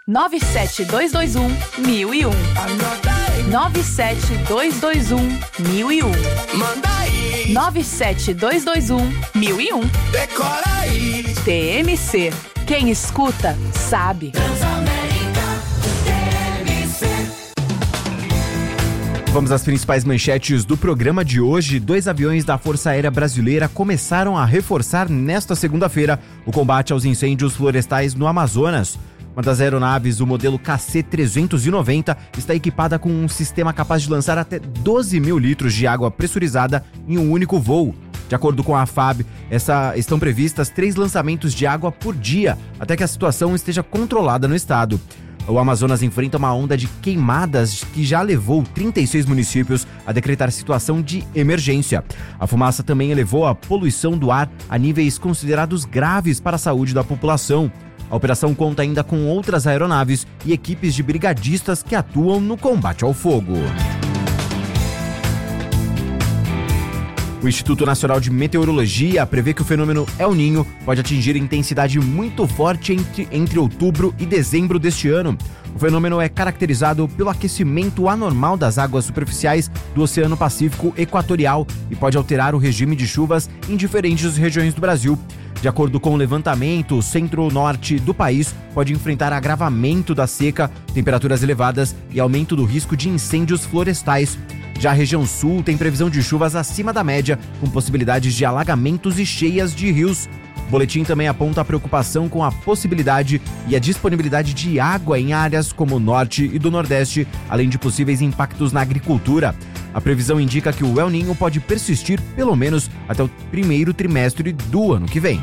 97221-1001. 97221-1001. Manda aí. 97221-1001. Decora aí. TMC. Quem escuta, sabe. Transamérica, TMC. Vamos às principais manchetes do programa de hoje. 2 aviões da Força Aérea Brasileira começaram a reforçar nesta segunda-feira o combate aos incêndios florestais no Amazonas. Uma das aeronaves, o modelo KC-390, está equipada com um sistema capaz de lançar até 12 mil litros de água pressurizada em um único voo. De acordo com a FAB, estão previstas 3 lançamentos de água por dia, até que a situação esteja controlada no estado. O Amazonas enfrenta uma onda de queimadas que já levou 36 municípios a decretar situação de emergência. A fumaça também elevou a poluição do ar a níveis considerados graves para a saúde da população. A operação conta ainda com outras aeronaves e equipes de brigadistas que atuam no combate ao fogo. O Instituto Nacional de Meteorologia prevê que o fenômeno El Niño pode atingir intensidade muito forte entre outubro e dezembro deste ano. O fenômeno é caracterizado pelo aquecimento anormal das águas superficiais do Oceano Pacífico Equatorial e pode alterar o regime de chuvas em diferentes regiões do Brasil. De acordo com o levantamento, o centro-norte do país pode enfrentar agravamento da seca, temperaturas elevadas e aumento do risco de incêndios florestais. Já a região sul tem previsão de chuvas acima da média, com possibilidades de alagamentos e cheias de rios. O boletim também aponta a preocupação com a possibilidade e a disponibilidade de água em áreas como o norte e do nordeste, além de possíveis impactos na agricultura. A previsão indica que o El Niño pode persistir pelo menos até o primeiro trimestre do ano que vem.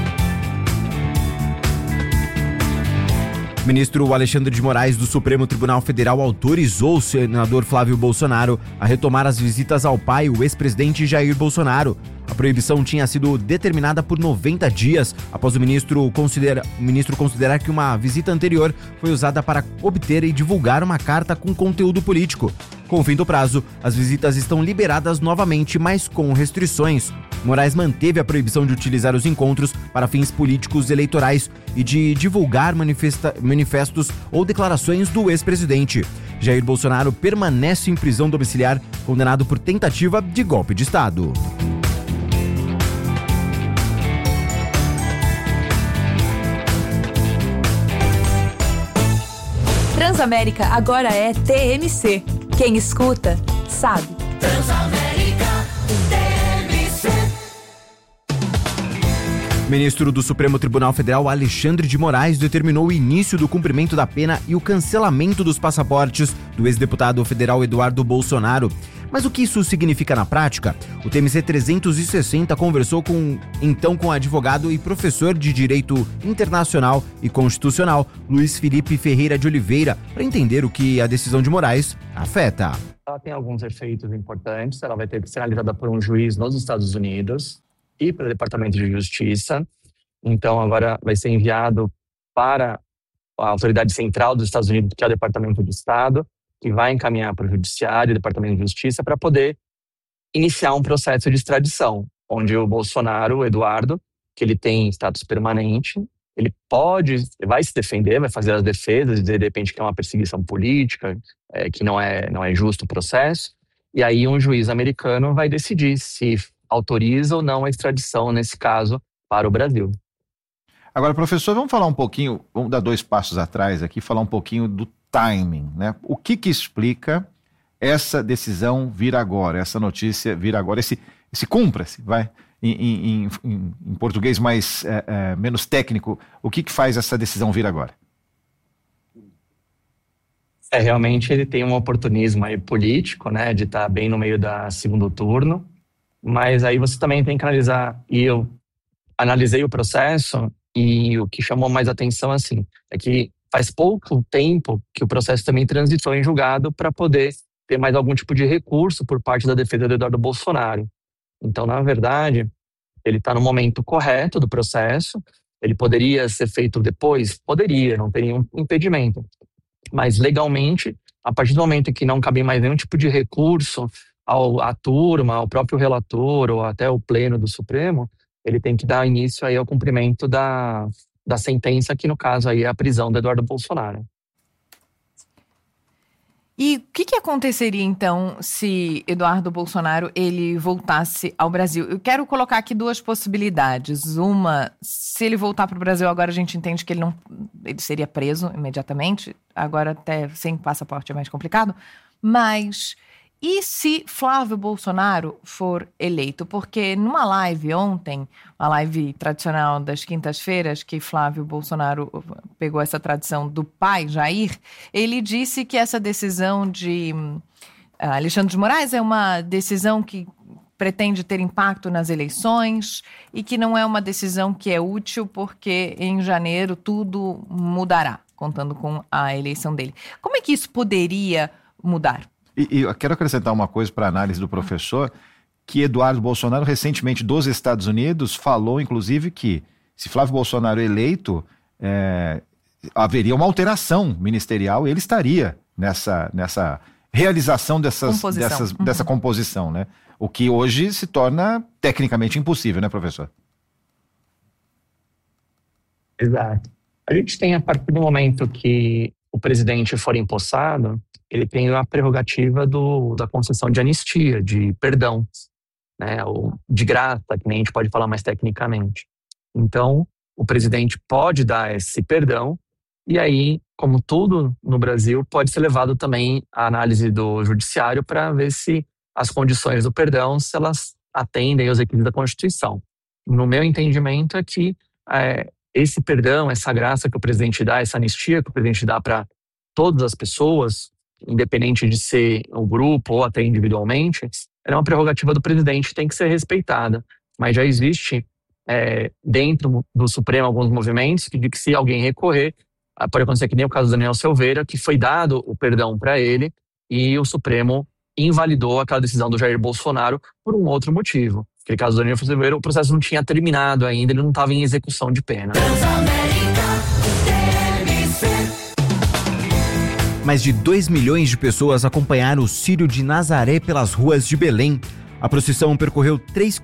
O ministro Alexandre de Moraes do Supremo Tribunal Federal autorizou o senador Flávio Bolsonaro a retomar as visitas ao pai, o ex-presidente Jair Bolsonaro. A proibição tinha sido determinada por 90 dias após o ministro considerar que uma visita anterior foi usada para obter e divulgar uma carta com conteúdo político. Com o fim do prazo, as visitas estão liberadas novamente, mas com restrições. Moraes manteve a proibição de utilizar os encontros para fins políticos eleitorais e de divulgar manifestos ou declarações do ex-presidente. Jair Bolsonaro permanece em prisão domiciliar, condenado por tentativa de golpe de Estado. Transamérica agora é TMC. Quem escuta, sabe. Transamérica, TMC. O ministro do Supremo Tribunal Federal, Alexandre de Moraes, determinou o início do cumprimento da pena e o cancelamento dos passaportes do ex-deputado federal Eduardo Bolsonaro. Mas o que isso significa na prática? O TMC 360 conversou com o advogado e professor de Direito Internacional e Constitucional, Luiz Felipe Ferreira de Oliveira, para entender o que a decisão de Moraes afeta. Ela tem alguns efeitos importantes. Ela vai ter que ser analisada por um juiz nos Estados Unidos e pelo Departamento de Justiça. Então, agora vai ser enviado para a autoridade central dos Estados Unidos, que é o Departamento de Estado, que vai encaminhar para o Judiciário e o Departamento de Justiça para poder iniciar um processo de extradição, onde o Bolsonaro, o Eduardo, que ele tem status permanente, ele vai se defender, vai fazer as defesas, dizer de repente que é uma perseguição política, que não é justo o processo, e aí um juiz americano vai decidir se autoriza ou não a extradição, nesse caso, para o Brasil. Agora, professor, vamos falar um pouquinho, vamos dar 2 passos atrás aqui, falar um pouquinho do timing, né? O que explica essa decisão vir agora, essa notícia vir agora, esse cumpra-se, vai, em português mais, menos técnico, o que faz essa decisão vir agora? Realmente ele tem um oportunismo aí político, né, de estar bem no meio da segundo turno, mas aí você também tem que analisar, e eu analisei o processo, e o que chamou mais atenção, assim, é que faz pouco tempo que o processo também transitou em julgado para poder ter mais algum tipo de recurso por parte da defesa do Eduardo Bolsonaro. Então, na verdade, ele está no momento correto do processo, ele poderia ser feito depois? Poderia, não teria um impedimento. Mas, legalmente, a partir do momento em que não cabe mais nenhum tipo de recurso à turma, ao próprio relator ou até o pleno do Supremo, ele tem que dar início aí ao cumprimento da sentença, que no caso aí é a prisão do Eduardo Bolsonaro. E o que aconteceria, então, se Eduardo Bolsonaro ele voltasse ao Brasil? Eu quero colocar aqui duas possibilidades. Uma, se ele voltar para o Brasil, agora a gente entende que ele seria preso imediatamente. Agora até sem passaporte é mais complicado. Mas e se Flávio Bolsonaro for eleito? Porque numa live ontem, a live tradicional das quintas-feiras, que Flávio Bolsonaro pegou essa tradição do pai, Jair, ele disse que essa decisão de Alexandre de Moraes é uma decisão que pretende ter impacto nas eleições e que não é uma decisão que é útil porque em janeiro tudo mudará, contando com a eleição dele. Como é que isso poderia mudar? E eu quero acrescentar uma coisa para a análise do professor, que Eduardo Bolsonaro, recentemente dos Estados Unidos, falou, inclusive, que se Flávio Bolsonaro eleito, haveria uma alteração ministerial e ele estaria nessa realização dessa composição, né? O que hoje se torna tecnicamente impossível, né, professor? Exato. A gente tem, a partir do momento que o presidente for empossado, ele tem a prerrogativa da concessão de anistia, de perdão, né, ou de graça, que nem a gente pode falar mais tecnicamente. Então, o presidente pode dar esse perdão, e aí, como tudo no Brasil, pode ser levado também à análise do judiciário para ver se as condições do perdão, se elas atendem aos requisitos da Constituição. No meu entendimento é que esse perdão, essa graça que o presidente dá, essa anistia que o presidente dá para todas as pessoas, independente de ser o grupo ou até individualmente, é uma prerrogativa do presidente, tem que ser respeitada. Mas já existe dentro do Supremo alguns movimentos que se alguém recorrer, pode acontecer que nem o caso do Daniel Silveira, que foi dado o perdão para ele e o Supremo invalidou aquela decisão do Jair Bolsonaro por um outro motivo. Naquele caso do Daniel Silveira, o processo não tinha terminado ainda, ele não estava em execução de pena. Mais de 2 milhões de pessoas acompanharam o Círio de Nazaré pelas ruas de Belém. A procissão percorreu 3,6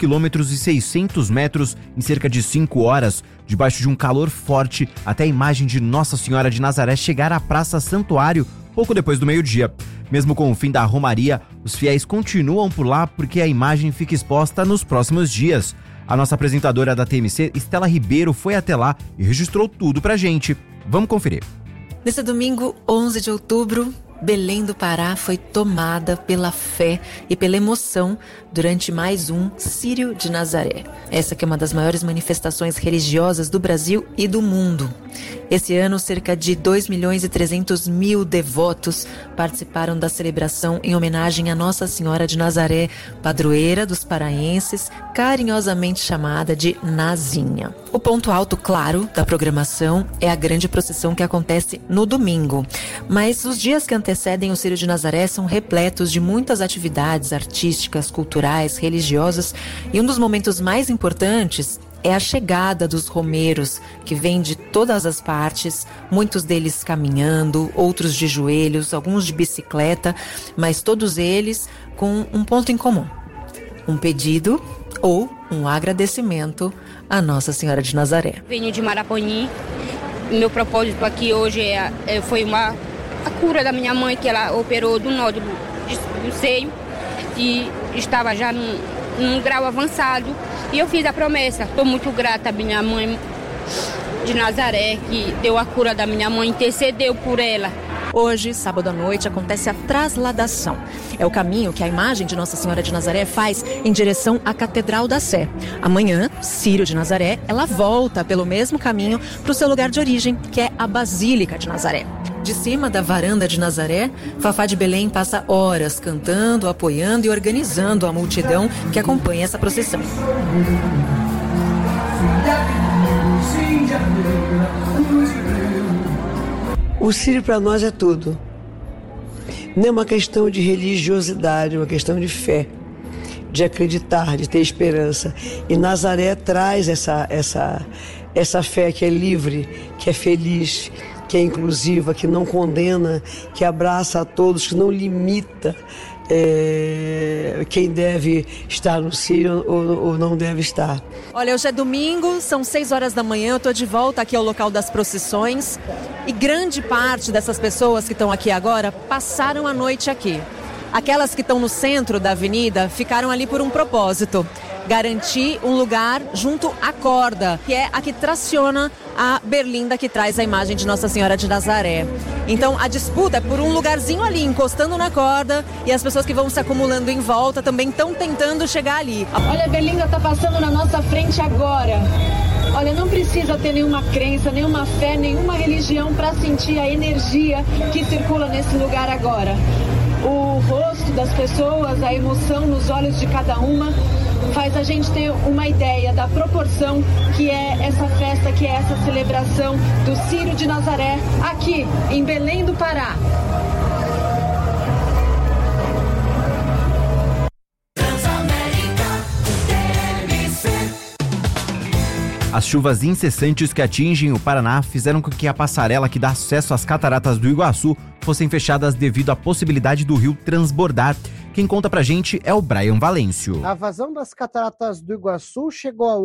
km em cerca de 5 horas, debaixo de um calor forte, até a imagem de Nossa Senhora de Nazaré chegar à Praça Santuário pouco depois do meio-dia. Mesmo com o fim da romaria, os fiéis continuam por lá porque a imagem fica exposta nos próximos dias. A nossa apresentadora da TMC, Estela Ribeiro, foi até lá e registrou tudo pra gente. Vamos conferir. Nesse domingo, 11 de outubro, Belém do Pará foi tomada pela fé e pela emoção durante mais um Círio de Nazaré. Essa que é uma das maiores manifestações religiosas do Brasil e do mundo. Esse ano, cerca de 2.300.000 devotos participaram da celebração em homenagem a Nossa Senhora de Nazaré, padroeira dos paraenses, carinhosamente chamada de Nazinha. O ponto alto, claro, da programação é a grande procissão que acontece no domingo. Mas os dias que antecedem o Círio de Nazaré são repletos de muitas atividades artísticas, culturais, religiosas, e um dos momentos mais importantes é a chegada dos romeiros, que vêm de todas as partes, muitos deles caminhando, outros de joelhos, alguns de bicicleta, mas todos eles com um ponto em comum: um pedido ou um agradecimento a Nossa Senhora de Nazaré. Venho de Maraponim. Meu propósito aqui hoje foi a cura da minha mãe, que ela operou do nódulo do seio e estava já num grau avançado. E eu fiz a promessa. Estou muito grata à minha mãe de Nazaré, que deu a cura da minha mãe, intercedeu por ela. Hoje, sábado à noite, acontece a trasladação. É o caminho que a imagem de Nossa Senhora de Nazaré faz em direção à Catedral da Sé. Amanhã, Círio de Nazaré, ela volta pelo mesmo caminho para o seu lugar de origem, que é a Basílica de Nazaré. De cima da varanda de Nazaré, Fafá de Belém passa horas cantando, apoiando e organizando a multidão que acompanha essa procissão. O Círio para nós é tudo. Não é uma questão de religiosidade, é uma questão de fé, de acreditar, de ter esperança. E Nazaré traz essa fé que é livre, que é feliz, que é inclusiva, que não condena, que abraça a todos, que não limita quem deve estar no Sírio ou não deve estar. Olha, hoje é domingo, são 6 horas da manhã, eu estou de volta aqui ao local das procissões e grande parte dessas pessoas que estão aqui agora passaram a noite aqui. Aquelas que estão no centro da avenida ficaram ali por um propósito: garantir um lugar junto à corda, que é a que traciona a berlinda que traz a imagem de Nossa Senhora de Nazaré. Então a disputa é por um lugarzinho ali, encostando na corda, e as pessoas que vão se acumulando em volta também estão tentando chegar ali. Olha, a berlinda está passando na nossa frente agora. Olha, não precisa ter nenhuma crença, nenhuma fé, nenhuma religião para sentir a energia que circula nesse lugar agora. O rosto das pessoas, a emoção nos olhos de cada uma, faz a gente ter uma ideia da proporção que é essa festa, que é essa celebração do Círio de Nazaré, aqui em Belém do Pará. As chuvas incessantes que atingem o Paraná fizeram com que a passarela que dá acesso às cataratas do Iguaçu fossem fechadas devido à possibilidade do rio transbordar. Quem conta pra gente é o Brian Valêncio. A vazão das cataratas do Iguaçu chegou a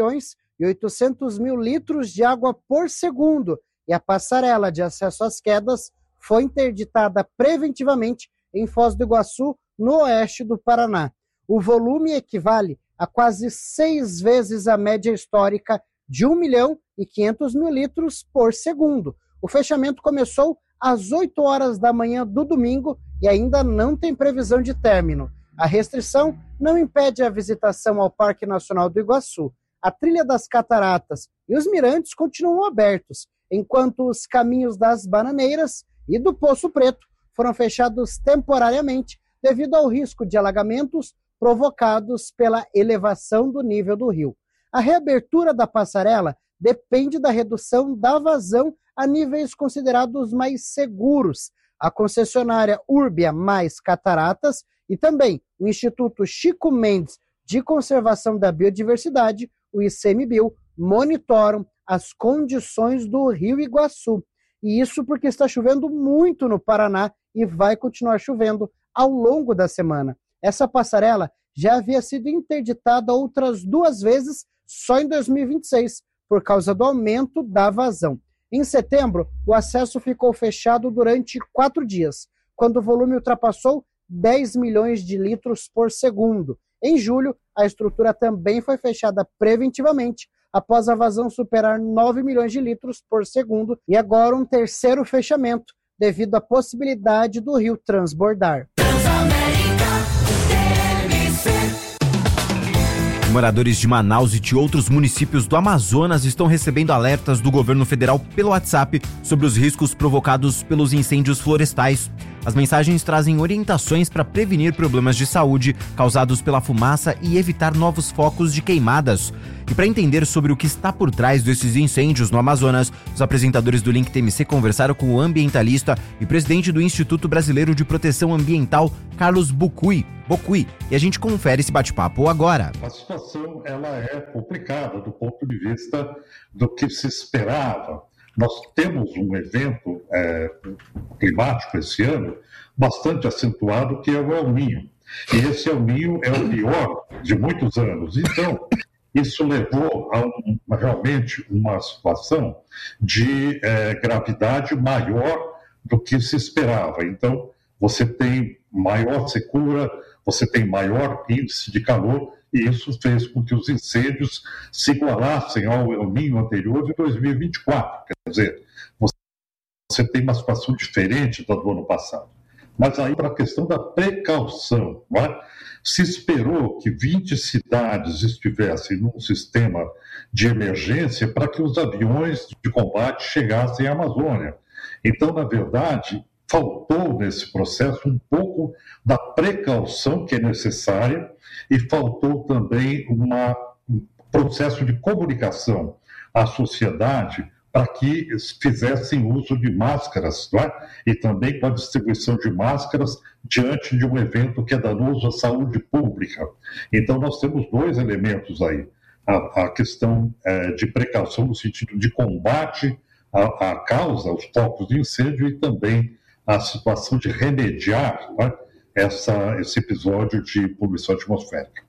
8.800.000 litros de água por segundo e a passarela de acesso às quedas foi interditada preventivamente em Foz do Iguaçu, no oeste do Paraná. O volume equivale a quase 6 vezes a média histórica de 1.500.000 litros por segundo. O fechamento começou às 8 horas da manhã do domingo e ainda não tem previsão de término. A restrição não impede a visitação ao Parque Nacional do Iguaçu. A trilha das cataratas e os mirantes continuam abertos, enquanto os caminhos das Bananeiras e do Poço Preto foram fechados temporariamente devido ao risco de alagamentos provocados pela elevação do nível do rio. A reabertura da passarela depende da redução da vazão a níveis considerados mais seguros. A concessionária Urbia mais Cataratas e também o Instituto Chico Mendes de Conservação da Biodiversidade, o ICMBio, monitoram as condições do Rio Iguaçu. E isso porque está chovendo muito no Paraná e vai continuar chovendo ao longo da semana. Essa passarela já havia sido interditada outras 2 vezes só em 2026, por causa do aumento da vazão. Em setembro, o acesso ficou fechado durante 4 dias, quando o volume ultrapassou 10 milhões de litros por segundo. Em julho, a estrutura também foi fechada preventivamente, após a vazão superar 9 milhões de litros por segundo, e agora um terceiro fechamento, devido à possibilidade do rio transbordar. Moradores de Manaus e de outros municípios do Amazonas estão recebendo alertas do governo federal pelo WhatsApp sobre os riscos provocados pelos incêndios florestais. As mensagens trazem orientações para prevenir problemas de saúde causados pela fumaça e evitar novos focos de queimadas. E para entender sobre o que está por trás desses incêndios no Amazonas, os apresentadores do Link TMC conversaram com o ambientalista e presidente do Instituto Brasileiro de Proteção Ambiental, Carlos Bocui, e a gente confere esse bate-papo agora. A situação ela é complicada do ponto de vista do que se esperava. Nós temos um evento climático esse ano bastante acentuado, que é o El Niño. E esse El Niño é o pior de muitos anos. Então, isso levou a realmente uma situação de gravidade maior do que se esperava. Então, você tem maior secura, você tem maior índice de calor, e isso fez com que os incêndios se igualassem ao El Niño anterior de 2024. Quer dizer, você tem uma situação diferente da do ano passado. Mas aí, para a questão da precaução, não é? Se esperou que 20 cidades estivessem num sistema de emergência para que os aviões de combate chegassem à Amazônia. Então, na verdade, faltou nesse processo um pouco da precaução que é necessária e faltou também um processo de comunicação à sociedade para que fizessem uso de máscaras, não é? E também com a distribuição de máscaras diante de um evento que é danoso à saúde pública. Então, nós temos 2 elementos aí. A questão de precaução no sentido de combate à causa, aos focos de incêndio, e também a situação de remediar, não é? esse episódio de poluição atmosférica.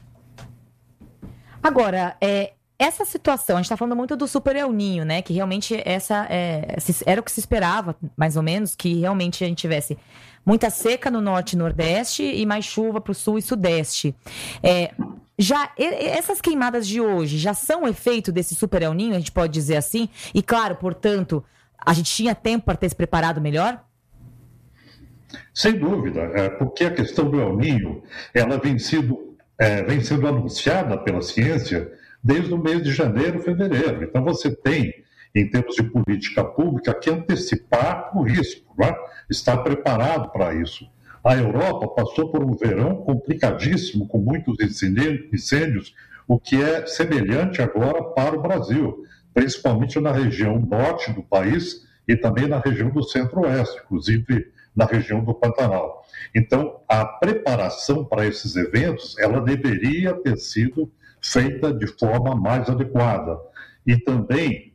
Agora, essa situação, a gente está falando muito do Super El Niño, né? Que realmente era o que se esperava, mais ou menos, que realmente a gente tivesse muita seca no norte e nordeste e mais chuva para o sul e sudeste. Essas queimadas de hoje já são efeito desse Super El Niño, a gente pode dizer assim? E claro, portanto, a gente tinha tempo para ter se preparado melhor? Sem dúvida, porque a questão do El Niño, ela vem sendo anunciada pela ciência desde o mês de janeiro, fevereiro. Então você tem, em termos de política pública, que antecipar o risco, né? Estar preparado para isso. A Europa passou por um verão complicadíssimo, com muitos incêndios, o que é semelhante agora para o Brasil, principalmente na região norte do país e também na região do centro-oeste, inclusive na região do Pantanal. Então, a preparação para esses eventos, ela deveria ter sido feita de forma mais adequada. E também,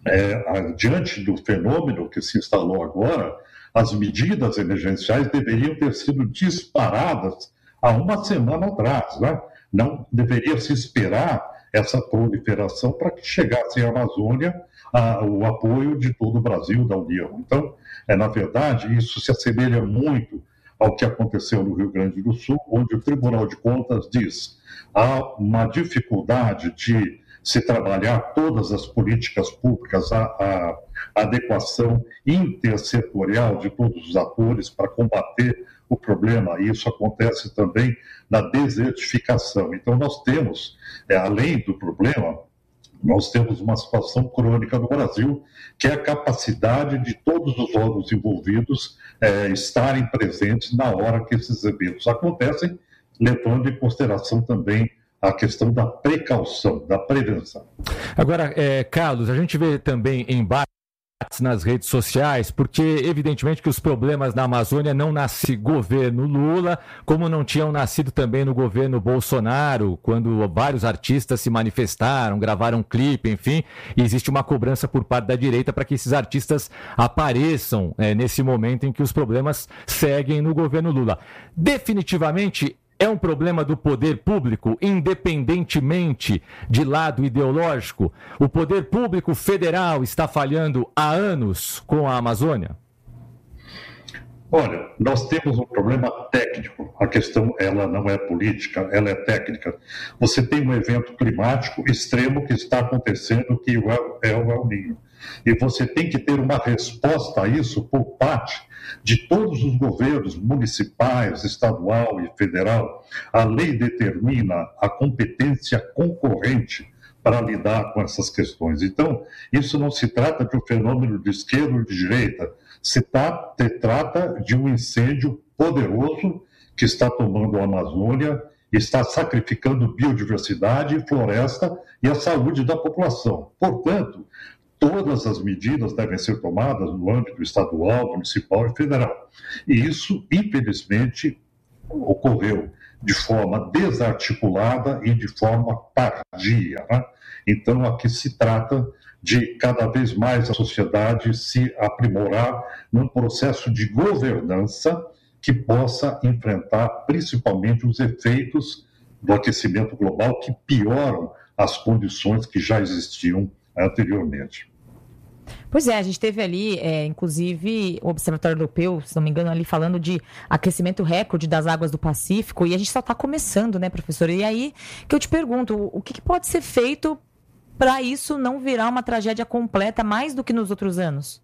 diante do fenômeno que se instalou agora, as medidas emergenciais deveriam ter sido disparadas há uma semana atrás, né? Não deveria se esperar essa proliferação para que chegasse à Amazônia o apoio de todo o Brasil, da União. Então, na verdade, isso se assemelha muito ao que aconteceu no Rio Grande do Sul, onde o Tribunal de Contas diz há uma dificuldade de se trabalhar todas as políticas públicas, a adequação intersetorial de todos os atores para combater o problema, e isso acontece também na desertificação. Então, nós temos, além do problema, nós temos uma situação crônica no Brasil, que é a capacidade de todos os órgãos envolvidos estarem presentes na hora que esses eventos acontecem, levando em consideração também a questão da precaução, da prevenção. Agora, Carlos, a gente vê também embates nas redes sociais, porque evidentemente que os problemas na Amazônia não nascem governo Lula, como não tinham nascido também no governo Bolsonaro, quando vários artistas se manifestaram, gravaram um clipe, enfim, e existe uma cobrança por parte da direita para que esses artistas apareçam nesse momento em que os problemas seguem no governo Lula. Definitivamente é um problema do poder público, independentemente de lado ideológico? O poder público federal está falhando há anos com a Amazônia? Olha, nós temos um problema técnico. A questão, ela não é política, ela é técnica. Você tem um evento climático extremo que está acontecendo, que é o El Niño. E você tem que ter uma resposta a isso por parte de todos os governos municipais, estadual e federal. A lei determina a competência concorrente para lidar com essas questões. Então, isso não se trata de um fenômeno de esquerda ou de direita, se trata de um incêndio poderoso que está tomando a Amazônia, está sacrificando biodiversidade, floresta e a saúde da população. Portanto, todas as medidas devem ser tomadas no âmbito estadual, municipal e federal. E isso, infelizmente, ocorreu de forma desarticulada e de forma tardia, né? Então, aqui se trata de cada vez mais a sociedade se aprimorar num processo de governança que possa enfrentar principalmente os efeitos do aquecimento global que pioram as condições que já existiam anteriormente. Pois é, a gente teve ali, inclusive, o Observatório Europeu, se não me engano, ali falando de aquecimento recorde das águas do Pacífico, e a gente só está começando, né, professor? E aí que eu te pergunto, o que pode ser feito para isso não virar uma tragédia completa mais do que nos outros anos?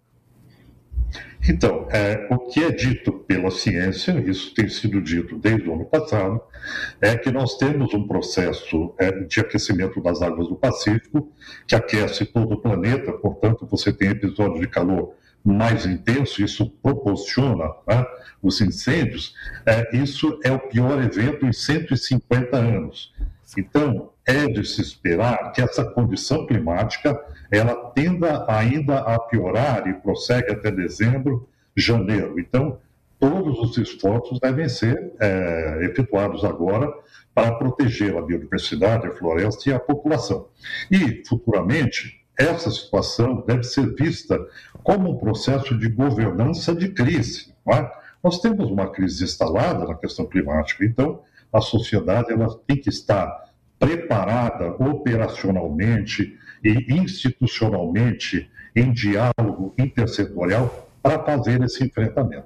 Então, o que é dito pela ciência, isso tem sido dito desde o ano passado, é que nós temos um processo de aquecimento das águas do Pacífico, que aquece todo o planeta, portanto, você tem episódios de calor mais intenso, isso proporciona, né, os incêndios. Isso é o pior evento em 150 anos. Então, é de se esperar que essa condição climática ela tenda ainda a piorar e prossegue até dezembro, janeiro. Então, todos os esforços devem ser efetuados agora para proteger a biodiversidade, a floresta e a população. E, futuramente, essa situação deve ser vista como um processo de governança de crise, não é? Nós temos uma crise instalada na questão climática, então a sociedade ela tem que estar preparada operacionalmente e institucionalmente em diálogo intersetorial para fazer esse enfrentamento.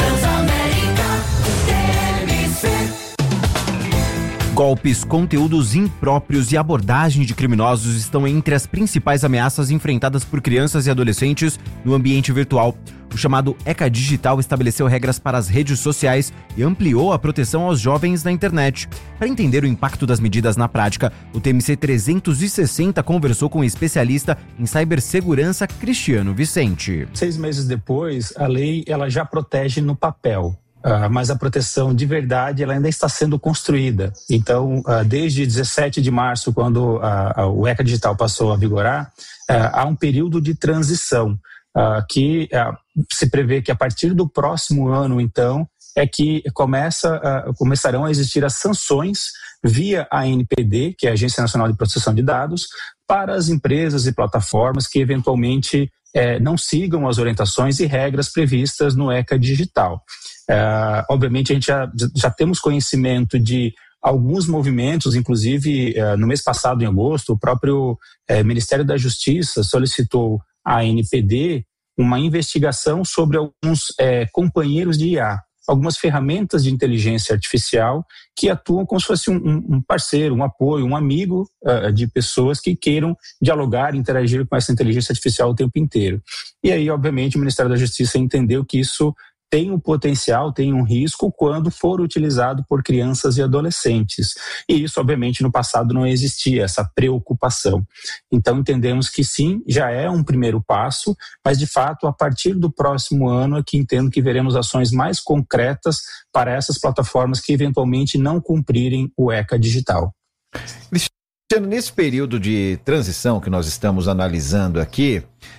Golpes, conteúdos impróprios e abordagem de criminosos estão entre as principais ameaças enfrentadas por crianças e adolescentes no ambiente virtual. O chamado ECA Digital estabeleceu regras para as redes sociais e ampliou a proteção aos jovens na internet. Para entender o impacto das medidas na prática, o TMC 360 conversou com o especialista em cibersegurança Cristiano Vicente. 6 meses depois, a lei ela já protege no papel. Mas a proteção de verdade ela ainda está sendo construída. Então, desde 17 de março, quando o ECA Digital passou a vigorar, há um período de transição que se prevê que a partir do próximo ano, então, é que começarão a existir as sanções via a ANPD, que é a Agência Nacional de Proteção de Dados, para as empresas e plataformas que eventualmente não sigam as orientações e regras previstas no ECA Digital. Obviamente a gente já temos conhecimento de alguns movimentos, inclusive no mês passado, em agosto, o próprio Ministério da Justiça solicitou à ANPD uma investigação sobre alguns companheiros de IA, algumas ferramentas de inteligência artificial que atuam como se fosse um parceiro, um apoio, um amigo de pessoas que queiram dialogar, interagir com essa inteligência artificial o tempo inteiro. E aí, obviamente, o Ministério da Justiça entendeu que isso tem um potencial, tem um risco quando for utilizado por crianças e adolescentes. E isso, obviamente, no passado não existia, essa preocupação. Então, entendemos que sim, já é um primeiro passo, mas, de fato, a partir do próximo ano é que entendo que veremos ações mais concretas para essas plataformas que, eventualmente, não cumprirem o ECA Digital. Cristiano, nesse período de transição que nós estamos analisando aqui,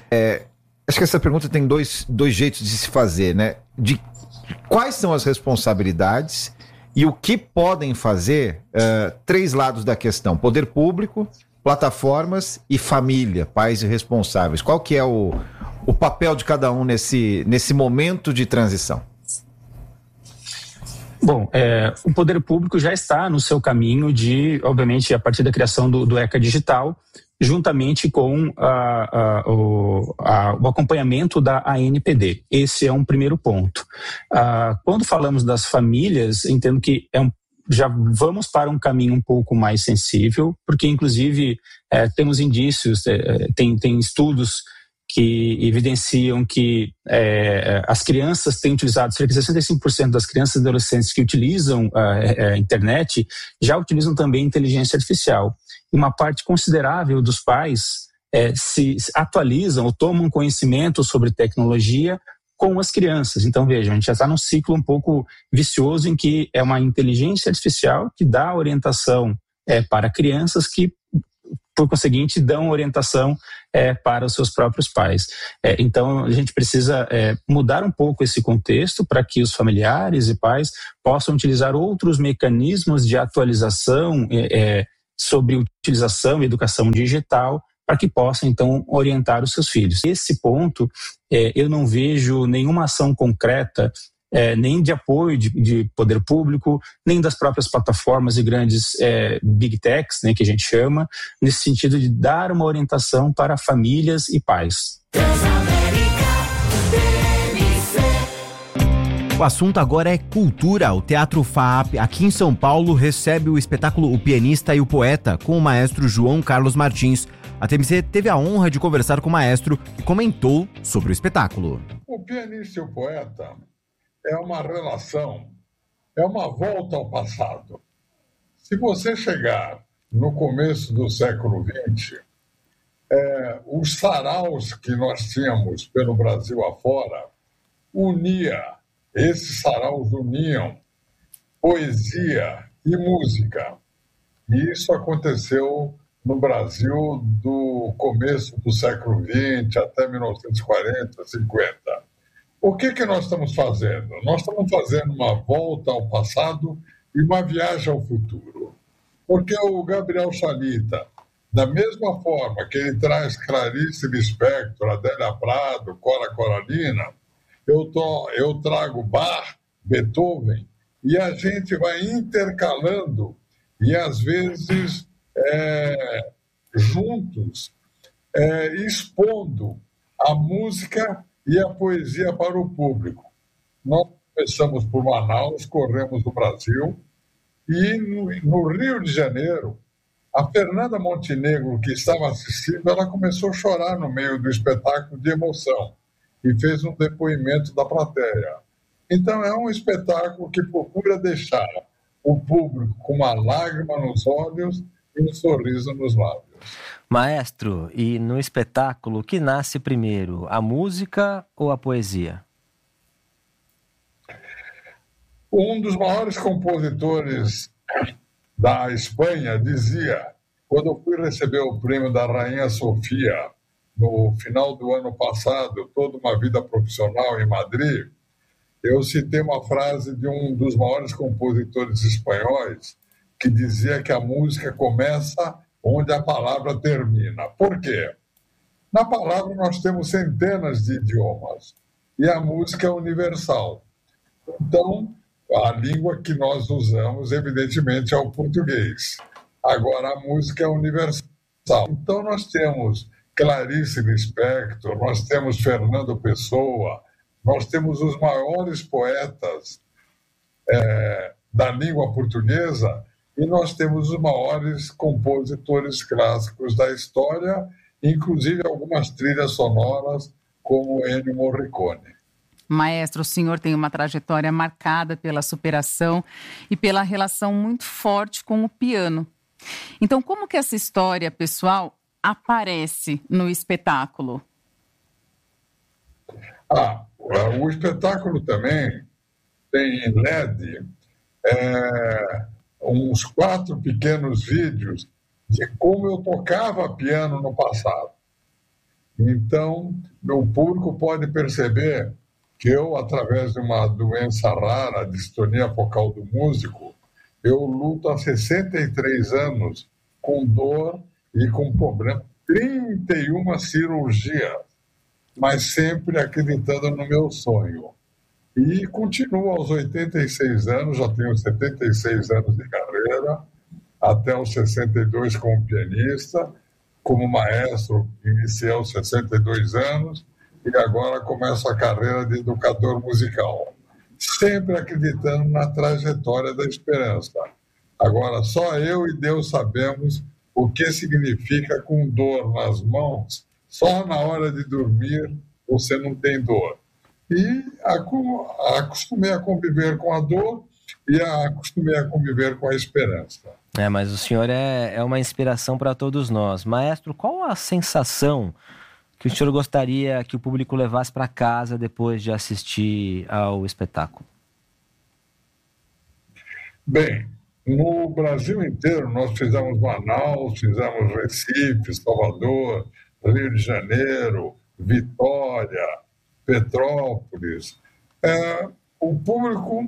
acho que essa pergunta tem dois jeitos de se fazer, né? De quais são as responsabilidades e o que podem fazer 3 lados da questão: poder público, plataformas e família, pais e responsáveis. Qual que é o papel de cada um nesse momento de transição? Bom, o poder público já está no seu caminho de, obviamente, a partir da criação do ECA Digital, juntamente com o acompanhamento da ANPD. Esse é um primeiro ponto. Quando falamos das famílias, entendo que já vamos para um caminho um pouco mais sensível, porque, inclusive, temos indícios, tem estudos que evidenciam que as crianças têm utilizado, cerca de 65% das crianças e adolescentes que utilizam a internet já utilizam também inteligência artificial. E uma parte considerável dos pais se atualizam ou tomam conhecimento sobre tecnologia com as crianças. Então, vejam, a gente já está num ciclo um pouco vicioso em que é uma inteligência artificial que dá orientação para crianças que, por conseguinte, dão orientação para os seus próprios pais. Então, a gente precisa mudar um pouco esse contexto para que os familiares e pais possam utilizar outros mecanismos de atualização sobre utilização e educação digital para que possam, então, orientar os seus filhos. Esse ponto, eu não vejo nenhuma ação concreta nem de apoio de poder público, nem das próprias plataformas e grandes big techs, né, que a gente chama, nesse sentido de dar uma orientação para famílias e pais. O assunto agora é cultura. O Teatro FAAP, aqui em São Paulo, recebe o espetáculo O Pianista e o Poeta, com o maestro João Carlos Martins. A TMC teve a honra de conversar com o maestro e comentou sobre o espetáculo. O Pianista e o Poeta é uma relação, é uma volta ao passado. Se você chegar no começo do século XX, os saraus que nós tínhamos pelo Brasil afora esses saraus uniam poesia e música. E isso aconteceu no Brasil do começo do século XX até 1940, 50. O que nós estamos fazendo? Nós estamos fazendo uma volta ao passado e uma viagem ao futuro. Porque o Gabriel Chalita, da mesma forma que ele traz Clarice Lispector, Adélia Prado, Cora Coralina, eu trago Bach Beethoven, e a gente vai intercalando e, às vezes, juntos, expondo a música e a poesia para o público. Nós começamos por Manaus, corremos o Brasil, e no Rio de Janeiro, a Fernanda Montenegro, que estava assistindo, ela começou a chorar no meio do espetáculo de emoção e fez um depoimento da plateia. Então, é um espetáculo que procura deixar o público com uma lágrima nos olhos e um sorriso nos lábios. Maestro, e no espetáculo, o que nasce primeiro, a música ou a poesia? Um dos maiores compositores da Espanha dizia, quando eu fui receber o prêmio da Rainha Sofia, no final do ano passado, toda uma vida profissional em Madrid, eu citei uma frase de um dos maiores compositores espanhóis, que dizia que a música começa onde a palavra termina. Por quê? Na palavra nós temos centenas de idiomas, e a música é universal. Então, a língua que nós usamos, evidentemente, é o português. Agora, a música é universal. Então, nós temos Clarice Lispector, nós temos Fernando Pessoa, nós temos os maiores poetas da língua portuguesa e nós temos os maiores compositores clássicos da história, inclusive algumas trilhas sonoras, como Ennio Morricone. Maestro, o senhor tem uma trajetória marcada pela superação e pela relação muito forte com o piano. Então, como que essa história pessoal aparece no espetáculo? O espetáculo também tem em LED uns 4 pequenos vídeos de como eu tocava piano no passado. Então, o público pode perceber que eu, através de uma doença rara, a distonia focal do músico, eu luto há 63 anos com dor e com problema. 31 cirurgias, mas sempre acreditando no meu sonho. E continuo aos 86 anos, já tenho 76 anos de carreira, até os 62 como pianista, como maestro, iniciei aos 62 anos, e agora começo a carreira de educador musical, sempre acreditando na trajetória da esperança. Agora, só eu e Deus sabemos o que significa com dor nas mãos. Só na hora de dormir você não tem dor. E acostumei a conviver com a dor e acostumei a conviver com a esperança. Mas o senhor é uma inspiração para todos nós. Maestro, qual a sensação que o senhor gostaria que o público levasse para casa depois de assistir ao espetáculo? Bem, no Brasil inteiro nós fizemos Manaus, fizemos Recife, Salvador, Rio de Janeiro, Vitória, Petrópolis. O público,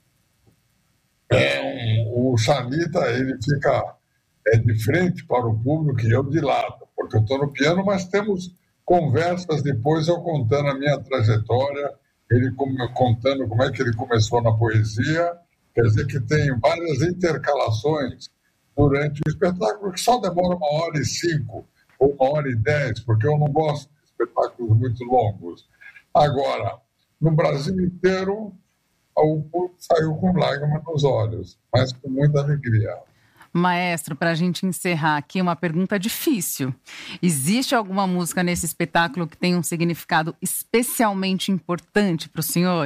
o Sanita, ele fica de frente para o público e eu de lado, porque eu estou no piano, mas temos conversas depois, eu contando a minha trajetória, ele contando como é que ele começou na poesia. Quer dizer que tem várias intercalações durante o espetáculo, que só demora 1h05 ou 1h10, porque eu não gosto de espetáculos muito longos. Agora, no Brasil inteiro, o público saiu com lágrimas nos olhos, mas com muita alegria. Maestro, para a gente encerrar aqui, uma pergunta difícil. Existe alguma música nesse espetáculo que tem um significado especialmente importante para o senhor?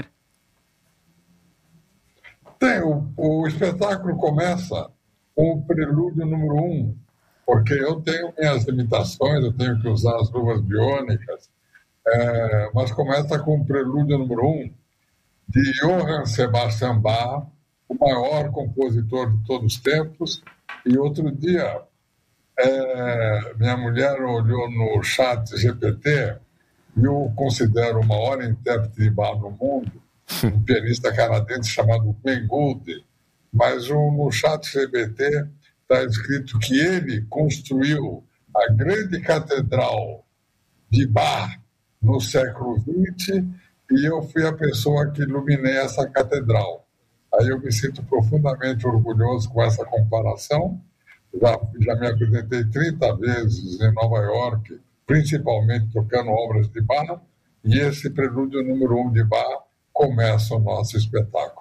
Tem. O espetáculo começa com o prelúdio número 1, porque eu tenho minhas limitações, eu tenho que usar as luvas biônicas, mas começa com o prelúdio número 1 de Johann Sebastian Bach, o maior compositor de todos os tempos. E outro dia, minha mulher olhou no chat GPT, e eu considero o maior intérprete de Bach no mundo, um pianista canadense chamado Ben Gould, mas no chat GPT está escrito que ele construiu a grande catedral de Bach no século XX e eu fui a pessoa que iluminei essa catedral. Aí eu me sinto profundamente orgulhoso com essa comparação. Já me apresentei 30 vezes em Nova York, principalmente tocando obras de Bach, e esse prelúdio número 1 de Bach começa o nosso espetáculo.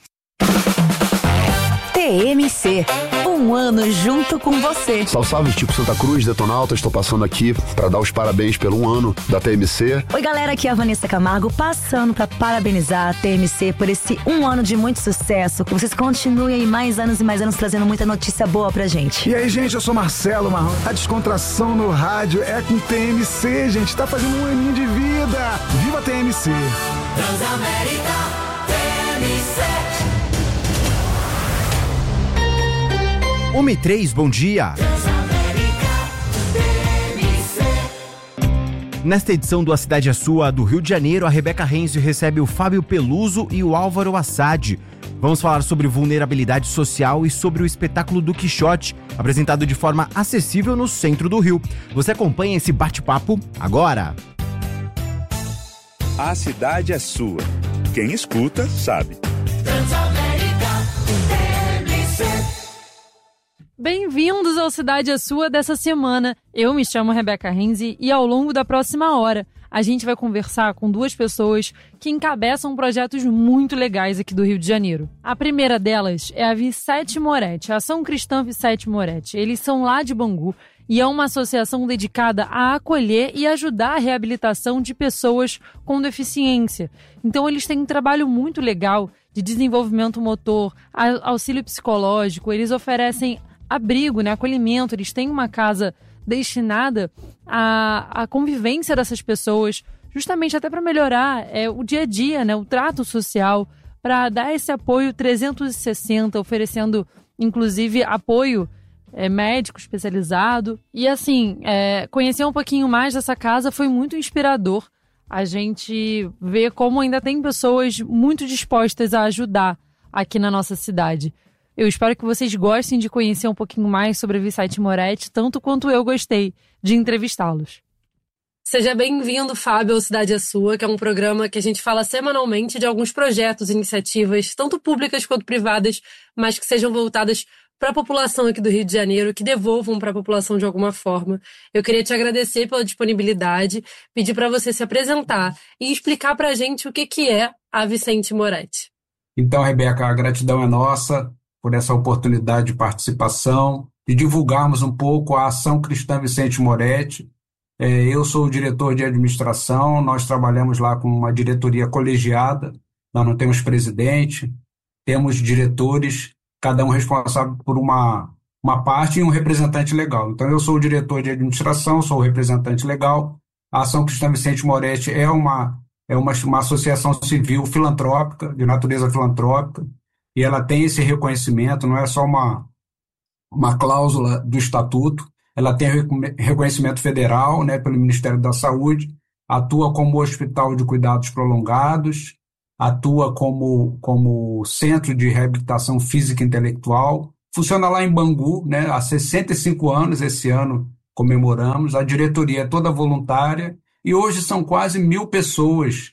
TMC, um ano junto com você. Salve, salve, tipo Santa Cruz, Detonauta, estou passando aqui para dar os parabéns pelo 1 ano da TMC. Oi galera, aqui é a Vanessa Camargo, passando para parabenizar a TMC por esse 1 ano de muito sucesso, que vocês continuem aí mais anos e mais anos trazendo muita notícia boa pra gente. E aí gente, eu sou Marcelo Marrom, a descontração no rádio é com TMC, gente, tá fazendo 1 aninho de vida. Viva a TMC! Transamérica, TMC. 1h03, bom dia! Nesta edição do A Cidade é Sua, do Rio de Janeiro, a Rebeca Renzi recebe o Fábio Peluso e o Álvaro Assad. Vamos falar sobre vulnerabilidade social e sobre o espetáculo do Quixote, apresentado de forma acessível no centro do Rio. Você acompanha esse bate-papo agora. A Cidade é Sua. Quem escuta, sabe. Bem-vindos ao Cidade é Sua dessa semana. Eu me chamo Rebeca Renzi e ao longo da próxima hora a gente vai conversar com 2 pessoas que encabeçam projetos muito legais aqui do Rio de Janeiro. A primeira delas é a Vicete Moretti, a Ação Cristã Vicete Moretti. Eles são lá de Bangu e é uma associação dedicada a acolher e ajudar a reabilitação de pessoas com deficiência. Então eles têm um trabalho muito legal de desenvolvimento motor, auxílio psicológico, eles oferecem abrigo, né, acolhimento, eles têm uma casa destinada à convivência dessas pessoas, justamente até para melhorar o dia a dia, né, o trato social, para dar esse apoio 360, oferecendo inclusive apoio médico especializado. E assim, conhecer um pouquinho mais dessa casa foi muito inspirador. A gente vê como ainda tem pessoas muito dispostas a ajudar aqui na nossa cidade. Eu espero que vocês gostem de conhecer um pouquinho mais sobre a Vicete Moretti, tanto quanto eu gostei de entrevistá-los. Seja bem-vindo, Fábio, ao Cidade é Sua, que é um programa que a gente fala semanalmente de alguns projetos, iniciativas, tanto públicas quanto privadas, mas que sejam voltadas para a população aqui do Rio de Janeiro, que devolvam para a população de alguma forma. Eu queria te agradecer pela disponibilidade, pedir para você se apresentar e explicar para a gente o que é a Vicete Moretti. Então, Rebeca, a gratidão é nossa por essa oportunidade de participação, de divulgarmos um pouco a Ação Cristã Vicete Moretti. Eu sou o diretor de administração, nós trabalhamos lá com uma diretoria colegiada, nós não temos presidente, temos diretores, cada um responsável por uma parte e um representante legal. Então, eu sou o diretor de administração, sou o representante legal. A Ação Cristã Vicete Moretti é uma associação civil filantrópica, de natureza filantrópica, e ela tem esse reconhecimento, não é só uma cláusula do estatuto, ela tem reconhecimento federal, né, pelo Ministério da Saúde, atua como hospital de cuidados prolongados, atua como centro de reabilitação física e intelectual, funciona lá em Bangu, né, há 65 anos, esse ano comemoramos, a diretoria é toda voluntária, e hoje são quase 1.000 pessoas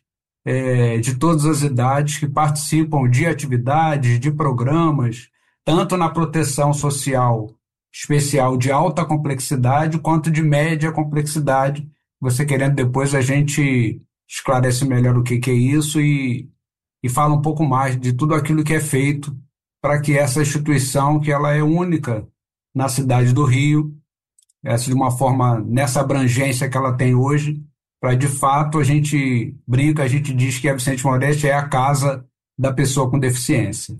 de todas as idades que participam de atividades, de programas, tanto na proteção social especial de alta complexidade quanto de média complexidade. Você querendo, depois a gente esclarece melhor o que é isso e fala um pouco mais de tudo aquilo que é feito para que essa instituição, que ela é única na cidade do Rio, de uma forma, nessa abrangência que ela tem hoje, para, de fato, a gente brinca, a gente diz que a Vicete Moretti é a casa da pessoa com deficiência.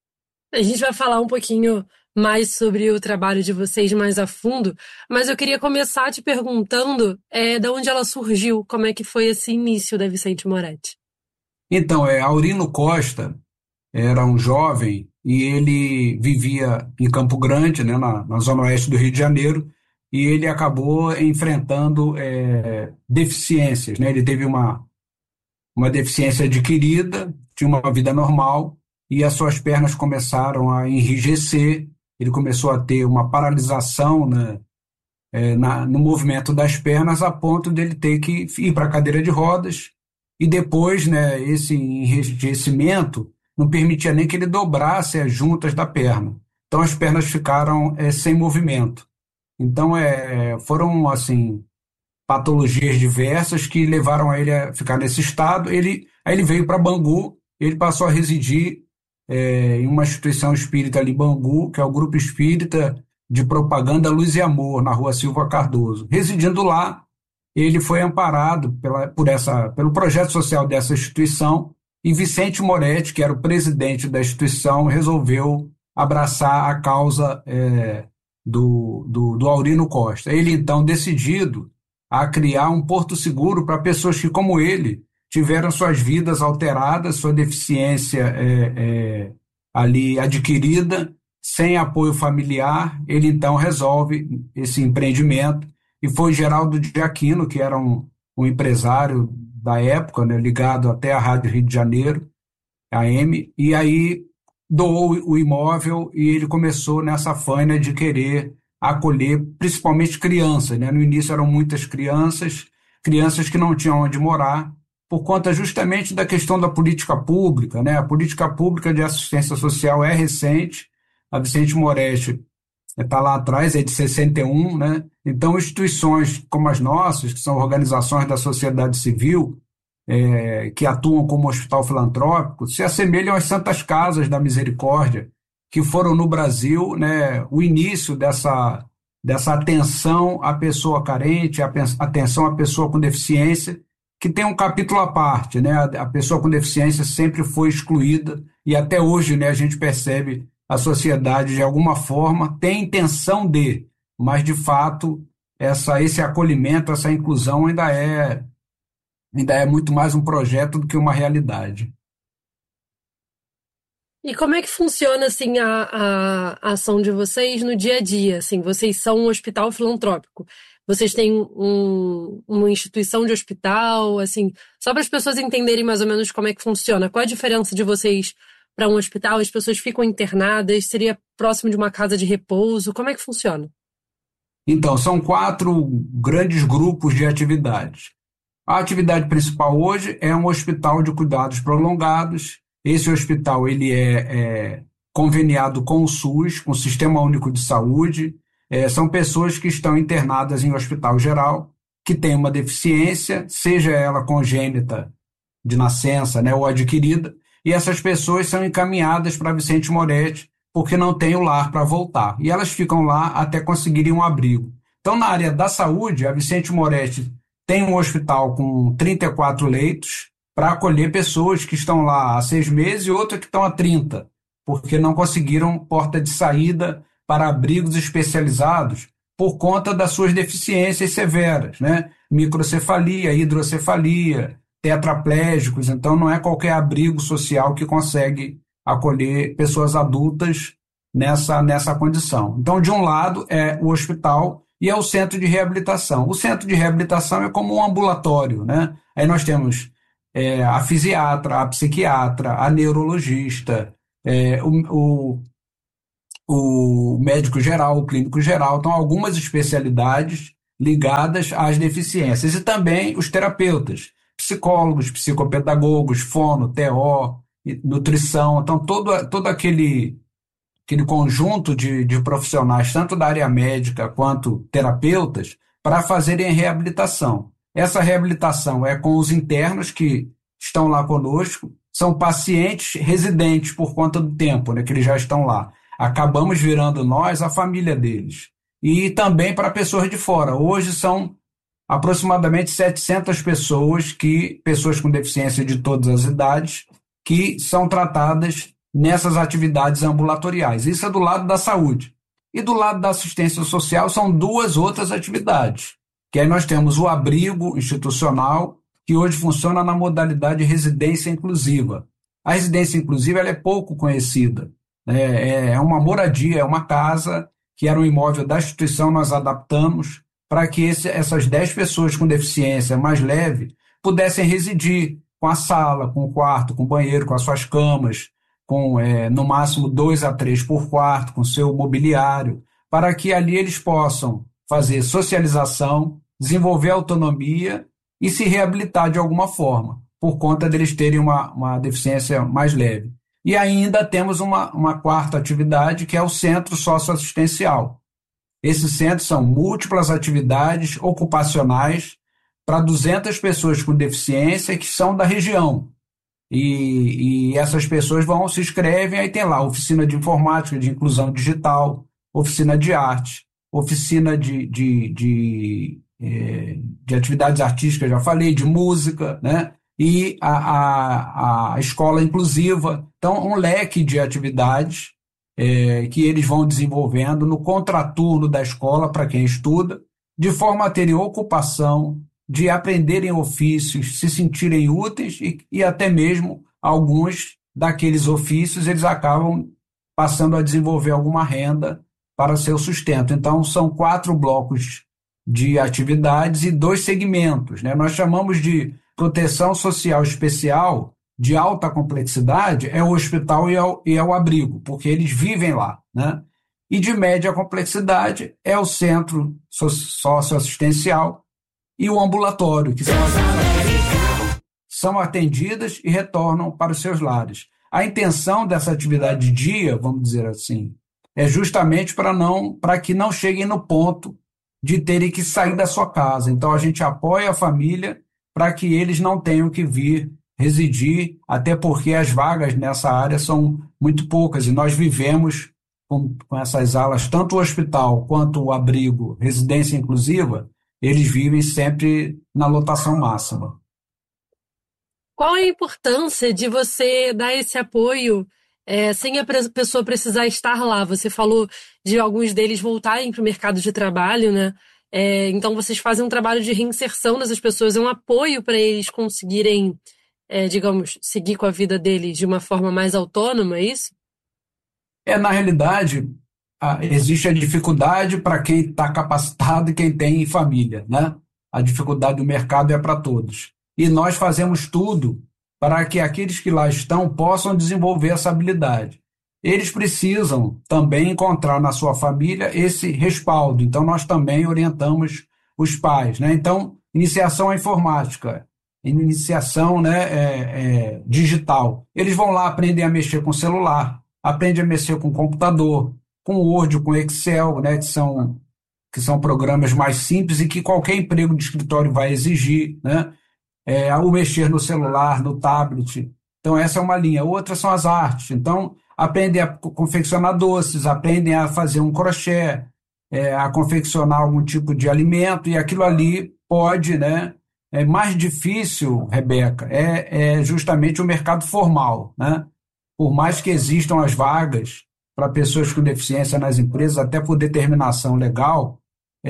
A gente vai falar um pouquinho mais sobre o trabalho de vocês mais a fundo, mas eu queria começar te perguntando de onde ela surgiu, como é que foi esse início da Vicete Moretti. Então, Aurino Costa era um jovem e ele vivia em Campo Grande, né, na zona oeste do Rio de Janeiro, e ele acabou enfrentando deficiências, né? Ele teve uma deficiência adquirida, tinha uma vida normal, e as suas pernas começaram a enrijecer, ele começou a ter uma paralisação, né, no movimento das pernas, a ponto dele ter que ir para a cadeira de rodas, e depois, né, esse enrijecimento não permitia nem que ele dobrasse as juntas da perna. Então as pernas ficaram sem movimento. Então foram assim patologias diversas que levaram a ele a ficar nesse estado. Aí ele veio para Bangu, ele passou a residir em uma instituição espírita ali em Bangu, que é o Grupo Espírita de Propaganda Luz e Amor, na Rua Silva Cardoso. Residindo lá, ele foi amparado pelo projeto social dessa instituição, e Vicente Moretti, que era o presidente da instituição, resolveu abraçar a causa do Aurino Costa. Ele, então, decidido a criar um porto seguro para pessoas que, como ele, tiveram suas vidas alteradas, sua deficiência ali adquirida, sem apoio familiar. Ele, então, resolve esse empreendimento, e foi Geraldo de Aquino, que era um empresário da época, né, ligado até à Rádio Rio de Janeiro, AM, e aí doou o imóvel, e ele começou nessa faina de querer acolher principalmente crianças, né? No início eram muitas crianças que não tinham onde morar, por conta justamente da questão da política pública, né? A política pública de assistência social é recente, a Vicente Moretti está lá atrás, é de 61, né? Então, instituições como as nossas, que são organizações da sociedade civil, que atuam como hospital filantrópico, se assemelham às Santas Casas da Misericórdia, que foram no Brasil, né, o início dessa atenção à pessoa carente, atenção à pessoa com deficiência, que tem um capítulo à parte, né? A pessoa com deficiência sempre foi excluída, e até hoje, né, a gente percebe a sociedade, de alguma forma, tem intenção mas, de fato, esse acolhimento, essa inclusão ainda é muito mais um projeto do que uma realidade. E como é que funciona assim, a ação de vocês no dia a dia? Assim, vocês são um hospital filantrópico. Vocês têm uma instituição de hospital, assim, só para as pessoas entenderem mais ou menos como é que funciona. Qual a diferença de vocês para um hospital? As pessoas ficam internadas? Seria próximo de uma casa de repouso? Como é que funciona? Então, são 4 grandes grupos de atividades. A atividade principal hoje é um hospital de cuidados prolongados. Esse hospital ele é conveniado com o SUS, com o Sistema Único de Saúde. São pessoas que estão internadas em hospital geral, que têm uma deficiência, seja ela congênita de nascença, né, ou adquirida, e essas pessoas são encaminhadas para Vicente Moretti, porque não tem o lar para voltar. E elas ficam lá até conseguirem um abrigo. Então, na área da saúde, a Vicente Moretti tem um hospital com 34 leitos para acolher pessoas que estão lá há 6 meses e outras que estão há 30, porque não conseguiram porta de saída para abrigos especializados por conta das suas deficiências severas, né? Microcefalia, hidrocefalia, tetraplégicos. Então, não é qualquer abrigo social que consegue acolher pessoas adultas nessa condição. Então, de um lado é o hospital e é o centro de reabilitação. O centro de reabilitação é como um ambulatório, né? Aí nós temos a fisiatra, a psiquiatra, a neurologista, o médico geral, o clínico geral. Então, algumas especialidades ligadas às deficiências. E também os terapeutas, psicólogos, psicopedagogos, fono, TO, nutrição. Então, todo aquele conjunto de profissionais, tanto da área médica quanto terapeutas, para fazerem reabilitação. Essa reabilitação é com os internos que estão lá conosco, são pacientes residentes por conta do tempo, né, que eles já estão lá. Acabamos virando nós a família deles. E também para pessoas de fora. Hoje são aproximadamente 700 pessoas com deficiência de todas as idades, que são tratadas nessas atividades ambulatoriais. Isso é do lado da saúde. E do lado da assistência social são 2 outras atividades, que aí nós temos o abrigo institucional, que hoje funciona na modalidade residência inclusiva. A residência inclusiva ela é pouco conhecida. É uma moradia, é uma casa, que era um imóvel da instituição, nós adaptamos para que essas 10 pessoas com deficiência mais leve pudessem residir com a sala, com o quarto, com o banheiro, com as suas camas, com no máximo 2 a 3 por quarto, com seu mobiliário, para que ali eles possam fazer socialização, desenvolver autonomia e se reabilitar de alguma forma. por conta deles terem uma deficiência mais leve. E ainda temos uma quarta atividade, que é o centro socioassistencial. Esses centros são múltiplas atividades ocupacionais para 200 pessoas com deficiência que são da região. E essas pessoas se inscrevem, aí tem lá oficina de informática, de inclusão digital, oficina de arte, oficina de atividades artísticas, já falei, de música, né? E a escola inclusiva. Então, um leque de atividades que eles vão desenvolvendo no contraturno da escola para quem estuda, de forma a terem ocupação, de aprenderem ofícios, se sentirem úteis e até mesmo alguns daqueles ofícios eles acabam passando a desenvolver alguma renda para seu sustento. Então, são 4 blocos de atividades e 2 segmentos, né? Nós chamamos de proteção social especial de alta complexidade, é o hospital e é o abrigo, porque eles vivem lá, né? E de média complexidade é o centro socioassistencial e o ambulatório, que são atendidas e retornam para os seus lares. A intenção dessa atividade de dia, vamos dizer assim, é justamente para que não cheguem no ponto de terem que sair da sua casa. Então, a gente apoia a família para que eles não tenham que vir residir, até porque as vagas nessa área são muito poucas e nós vivemos com essas alas, tanto o hospital quanto o abrigo, residência inclusiva, eles vivem sempre na lotação máxima. Qual a importância de você dar esse apoio sem a pessoa precisar estar lá? Você falou de alguns deles voltarem para o mercado de trabalho, né? Então, vocês fazem um trabalho de reinserção dessas pessoas, é um apoio para eles conseguirem, digamos, seguir com a vida deles de uma forma mais autônoma, é isso? Na realidade, existe a dificuldade para quem está capacitado e quem tem família, né? A dificuldade do mercado é para todos. E nós fazemos tudo para que aqueles que lá estão possam desenvolver essa habilidade. Eles precisam também encontrar na sua família esse respaldo. Então, nós também orientamos os pais, né? Então, iniciação à informática, iniciação, né, digital. Eles vão lá, aprendem a mexer com celular, aprendem a mexer com computador, com Word, com Excel, né, que são programas mais simples e que qualquer emprego de escritório vai exigir, né? O mexer no celular, no tablet. Então, essa é uma linha. Outra são as artes. Então, aprendem a confeccionar doces, aprendem a fazer um crochê, a confeccionar algum tipo de alimento, e aquilo ali pode, né? É mais difícil, Rebeca, é justamente o mercado formal, né? Por mais que existam as vagas para pessoas com deficiência nas empresas, até por determinação legal,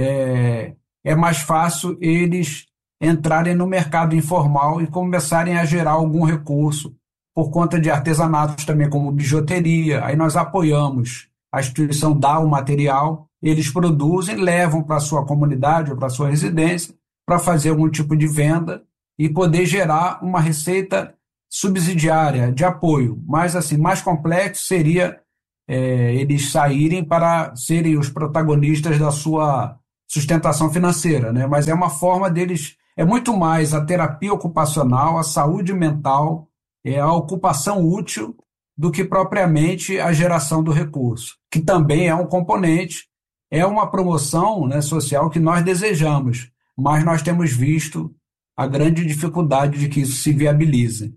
é mais fácil eles entrarem no mercado informal e começarem a gerar algum recurso por conta de artesanatos também, como bijuteria. Aí nós apoiamos, a instituição dá o material, eles produzem, levam para a sua comunidade ou para a sua residência para fazer algum tipo de venda e poder gerar uma receita subsidiária de apoio. Mas, assim, mais complexo seria eles saírem para serem os protagonistas da sua sustentação financeira, né? Mas é uma forma deles, é muito mais a terapia ocupacional, a saúde mental, a ocupação útil do que propriamente a geração do recurso, que também é um componente, é uma promoção, né, social que nós desejamos, mas nós temos visto a grande dificuldade de que isso se viabilize.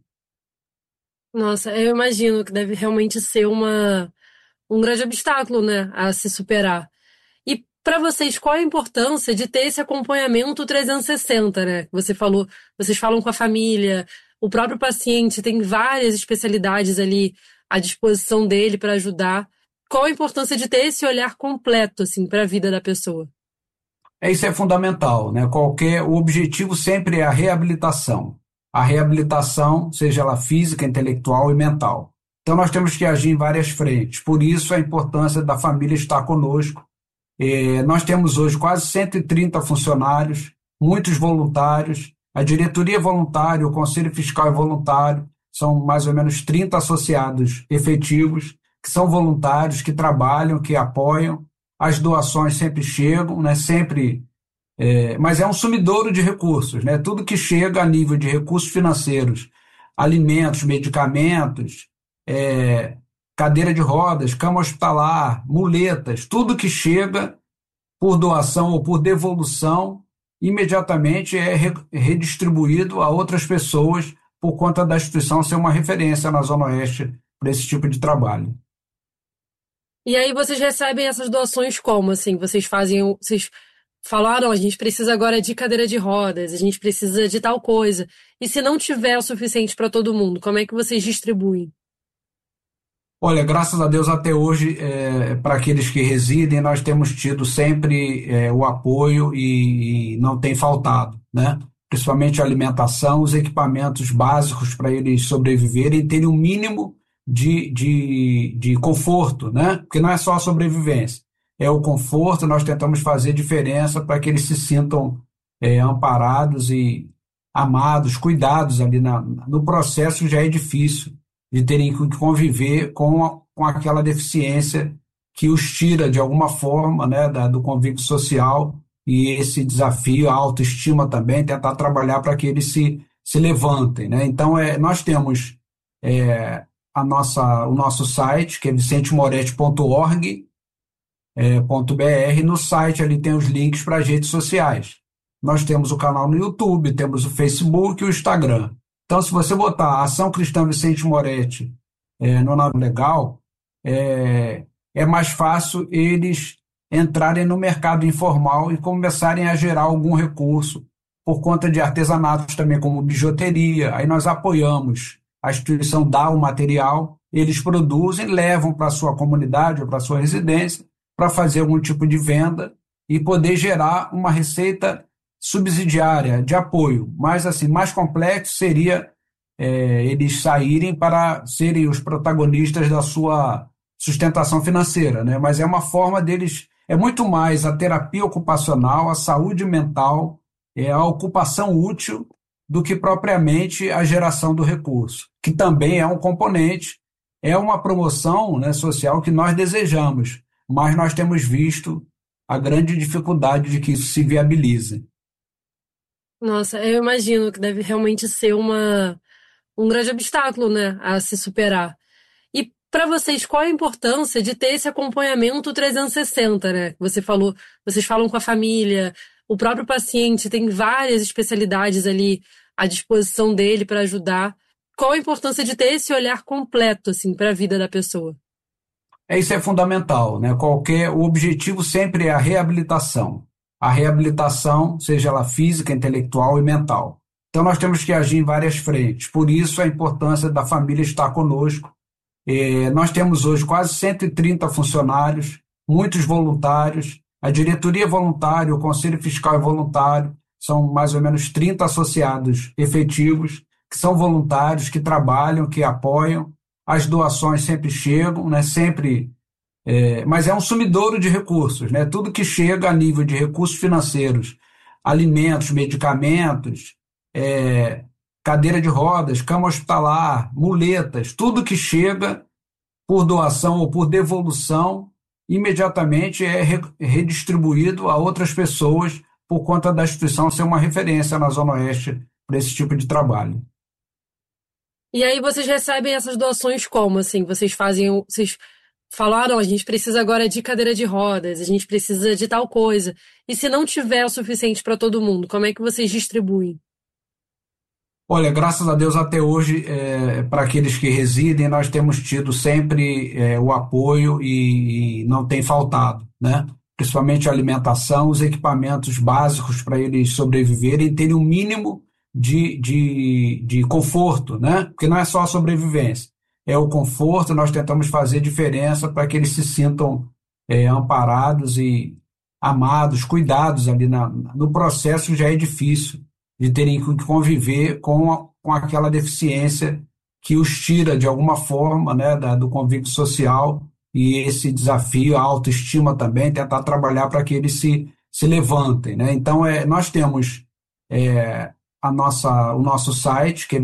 Nossa, eu imagino que deve realmente ser um grande obstáculo, né, a se superar. E para vocês, qual a importância de ter esse acompanhamento 360, né? Você falou, vocês falam com a família, o próprio paciente tem várias especialidades ali à disposição dele para ajudar. Qual a importância de ter esse olhar completo, assim, para a vida da pessoa? Isso é fundamental, né? O objetivo sempre é a reabilitação. A reabilitação, seja ela física, intelectual e mental. Então, nós temos que agir em várias frentes. Por isso, a importância da família estar conosco. Nós temos hoje quase 130 funcionários, muitos voluntários. A diretoria é voluntária, o conselho fiscal é voluntário. São mais ou menos 30 associados efetivos, que são voluntários, que trabalham, que apoiam. As doações sempre chegam, né? Sempre mas é um sumidouro de recursos, né? Tudo que chega a nível de recursos financeiros, alimentos, medicamentos, cadeira de rodas, cama hospitalar, muletas, tudo que chega por doação ou por devolução, imediatamente é redistribuído a outras pessoas por conta da instituição ser uma referência na Zona Oeste para esse tipo de trabalho. E aí vocês recebem essas doações como, assim? Vocês falaram, a gente precisa agora de cadeira de rodas, a gente precisa de tal coisa. E se não tiver o suficiente para todo mundo, como é que vocês distribuem? Olha, graças a Deus até hoje, para aqueles que residem, nós temos tido sempre o apoio e não tem faltado, né? Principalmente a alimentação, os equipamentos básicos para eles sobreviverem, terem um mínimo de conforto, né? Porque não é só a sobrevivência, é o conforto. Nós tentamos fazer diferença para que eles se sintam amparados e amados, cuidados ali no processo. Já é difícil de terem que conviver com aquela deficiência que os tira de alguma forma, né, do convívio social, e esse desafio, a autoestima também, tentar trabalhar para que eles se levantem, né? Então, nós temos o nosso site, que é vicentemorete.org.br. No site ali tem os links para as redes sociais. Nós temos o canal no YouTube, temos o Facebook e o Instagram. Então, se você botar Ação Cristã Vicente Moretti no nome legal, é mais fácil eles entrarem no mercado informal e começarem a gerar algum recurso por conta de artesanatos também, como bijuteria. Aí nós apoiamos, a instituição dá o material, eles produzem, levam para a sua comunidade ou para a sua residência para fazer algum tipo de venda e poder gerar uma receita subsidiária de apoio. Mas, assim, mais complexo seria eles saírem para serem os protagonistas da sua sustentação financeira, né? Mas é uma forma deles, é muito mais a terapia ocupacional, a saúde mental, a ocupação útil, do que propriamente a geração do recurso, que também é um componente, é uma promoção, né, social que nós desejamos, mas nós temos visto a grande dificuldade de que isso se viabilize. Nossa, eu imagino que deve realmente ser um grande obstáculo, né, a se superar. E para vocês, qual a importância de ter esse acompanhamento 360, né? Você falou, vocês falam com a família, o próprio paciente tem várias especialidades ali à disposição dele para ajudar. Qual a importância de ter esse olhar completo, assim, para a vida da pessoa? Isso é fundamental, né? O objetivo sempre é a reabilitação. A reabilitação, seja ela física, intelectual e mental. Então, nós temos que agir em várias frentes. Por isso, a importância da família estar conosco. Nós temos hoje quase 130 funcionários, muitos voluntários. A diretoria é voluntária, o conselho fiscal é voluntário. São mais ou menos 30 associados efetivos, que são voluntários, que trabalham, que apoiam. As doações sempre chegam, né? Mas é um sumidouro de recursos, né? Tudo que chega a nível de recursos financeiros, alimentos, medicamentos, cadeira de rodas, cama hospitalar, muletas, tudo que chega por doação ou por devolução, imediatamente é redistribuído a outras pessoas por conta da instituição ser uma referência na Zona Oeste para esse tipo de trabalho. E aí vocês recebem essas doações como, assim? Vocês falaram, a gente precisa agora de cadeira de rodas, a gente precisa de tal coisa. E se não tiver o suficiente para todo mundo, como é que vocês distribuem? Olha, graças a Deus até hoje, para aqueles que residem, nós temos tido sempre o apoio e não tem faltado, né? Principalmente a alimentação, os equipamentos básicos para eles sobreviverem, terem um mínimo de conforto, né? Porque não é só a sobrevivência, é o conforto. Nós tentamos fazer diferença para que eles se sintam amparados e amados, cuidados ali no processo. Já é difícil de terem que conviver com aquela deficiência que os tira de alguma forma, né, do convívio social, e esse desafio, a autoestima também, tentar trabalhar para que eles se levantem, né? Então, nós temos o nosso site, que é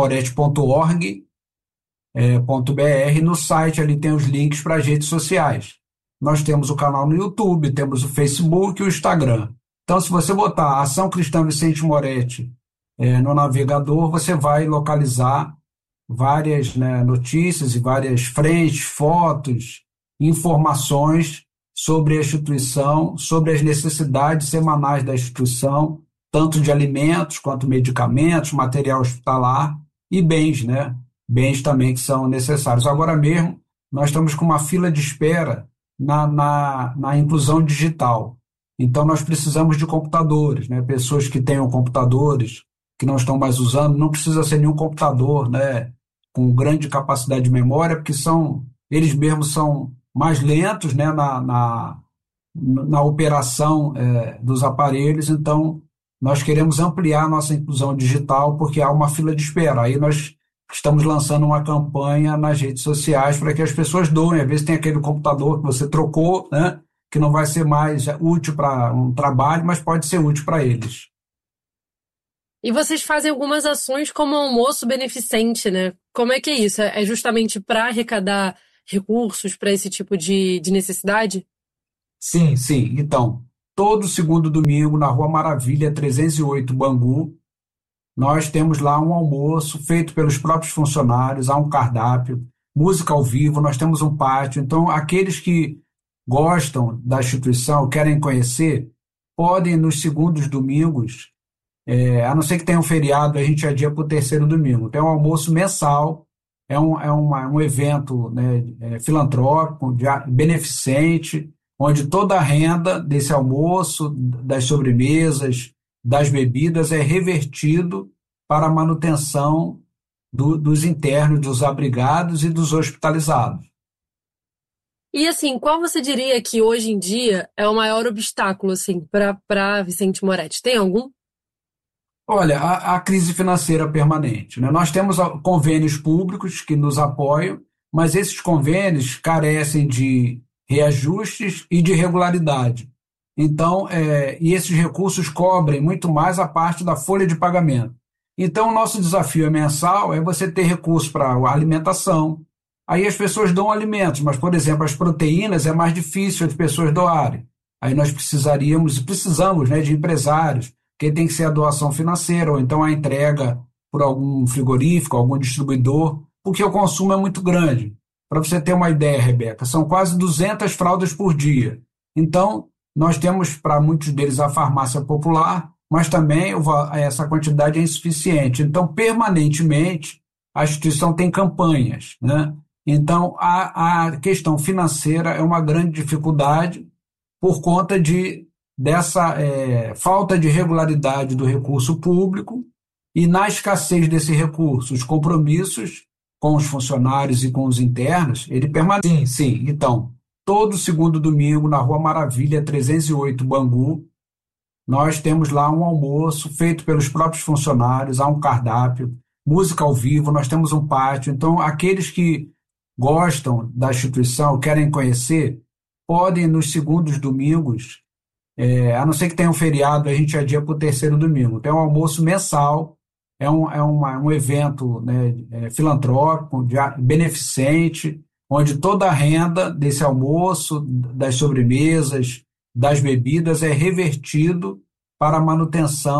vicentemorete.org.br. No site ali tem os links para as redes sociais. Nós temos o canal no YouTube, temos o Facebook e o Instagram. Então, se você botar Ação Cristã Vicente Moretti no navegador, você vai localizar várias, né, notícias e várias frentes, fotos, informações sobre a instituição, sobre as necessidades semanais da instituição, tanto de alimentos quanto medicamentos, material hospitalar e bens, né? Bens também que são necessários. Agora mesmo, nós estamos com uma fila de espera na inclusão digital. Então, nós precisamos de computadores, né? Pessoas que tenham computadores, que não estão mais usando, não precisa ser nenhum computador, né, com grande capacidade de memória, porque eles mesmos são mais lentos, né, na operação dos aparelhos. Então, nós queremos ampliar a nossa inclusão digital, porque há uma fila de espera. Aí nós estamos lançando uma campanha nas redes sociais para que as pessoas doem. Às vezes tem aquele computador que você trocou, né, que não vai ser mais útil para um trabalho, mas pode ser útil para eles. E vocês fazem algumas ações como almoço beneficente, né? Como é que é isso? É justamente para arrecadar recursos para esse tipo de necessidade? Sim. Então, todo segundo domingo, na Rua Maravilha, 308, Bangu, nós temos lá um almoço feito pelos próprios funcionários, há um cardápio, música ao vivo, nós temos um pátio. Então, aqueles que gostam da instituição, querem conhecer, podem, nos segundos domingos, a não ser que tenha um feriado, a gente adia para o terceiro domingo. Tem um almoço mensal, é um evento, né, filantrópico, beneficente, onde toda a renda desse almoço, das sobremesas, das bebidas, é revertido para a manutenção dos internos, dos abrigados e dos hospitalizados. E assim, qual você diria que hoje em dia é o maior obstáculo assim, para Vicente Moretti? Tem algum? Olha, a crise financeira permanente, né? Nós temos convênios públicos que nos apoiam, mas esses convênios carecem de reajustes e de regularidade. Então, e esses recursos cobrem muito mais a parte da folha de pagamento. Então, o nosso desafio mensal é você ter recursos para a alimentação. Aí as pessoas dão alimentos, mas, por exemplo, as proteínas é mais difícil as pessoas doarem. Aí nós precisamos, né, de empresários, que tem que ser a doação financeira, ou então a entrega por algum frigorífico, algum distribuidor, porque o consumo é muito grande. Para você ter uma ideia, Rebeca, são quase 200 fraldas por dia. Então, nós temos para muitos deles a farmácia popular, mas também essa quantidade é insuficiente. Então, permanentemente, a instituição tem campanhas, né? Então, a questão financeira é uma grande dificuldade por conta dessa falta de regularidade do recurso público e, na escassez desse recurso, os compromissos com os funcionários e com os internos, ele permanece. Sim. Então, todo segundo domingo, na Rua Maravilha, 308, Bangu, nós temos lá um almoço feito pelos próprios funcionários, há um cardápio, música ao vivo, nós temos um pátio. Então, aqueles que gostam da instituição, querem conhecer, podem, nos segundos domingos, a não ser que tenha um feriado, a gente adia para o terceiro domingo. Tem um almoço mensal, é um evento, né, filantrópico, beneficente, onde toda a renda desse almoço, das sobremesas, das bebidas, é revertido para a manutenção